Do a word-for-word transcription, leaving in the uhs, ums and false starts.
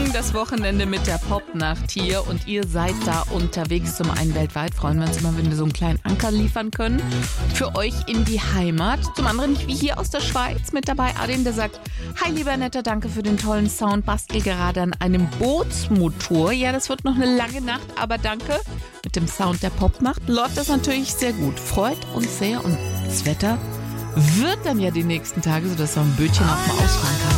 Morgen das Wochenende mit der Popnacht hier und ihr seid da unterwegs. Zum einen weltweit freuen wir uns immer, wenn wir so einen kleinen Anker liefern können für euch in die Heimat. Zum anderen wie hier aus der Schweiz mit dabei Adin, der sagt: Hi lieber Netter, danke für den tollen Sound, bastel gerade an einem Bootsmotor. Ja, das wird noch eine lange Nacht, aber danke. Mit dem Sound der Popnacht läuft das natürlich sehr gut. Freut uns sehr und das Wetter wird dann ja die nächsten Tage, sodass man ein Bötchen auch mal ausfahren kann.